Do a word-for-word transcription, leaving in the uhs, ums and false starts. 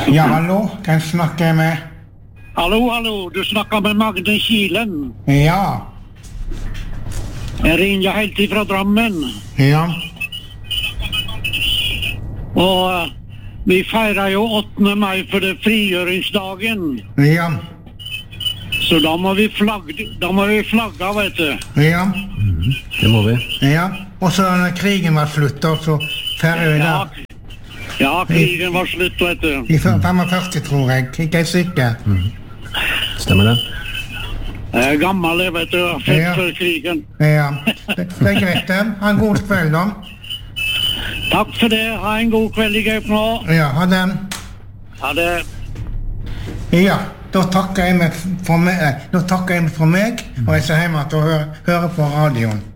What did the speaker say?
Ja, hallo, hvem snakker jeg med? Hallo, hallo, du snakker med Magne Kilen. Ja. Jeg ringer helt ifra Drammen. Ja. Og uh, vi feirer jo åttende mai for det frigjøringsdagen. Ja. Så da må vi flagge, da må vi flagge, vet du. Ja. Mm, det må vi. Ja. Og så når krigen var slutt, da, så feirer vi Ja, det. ja, krigen var slutt, vet du. I femogførti, tror jeg. Ikke er sikker. Mm. Stemmer det? Jeg er gammel, jeg vet du, født Ja. før krigen. Ja. Det, det er greit, det. Ha en god kveld, da. Takk for det, ha en god kveld i Gaup nå. Ja, ha den. Ha det. Ja, da takker jeg meg for meg, da takker jeg meg for meg, og jeg ser hjemme til å høre, høre på radioen.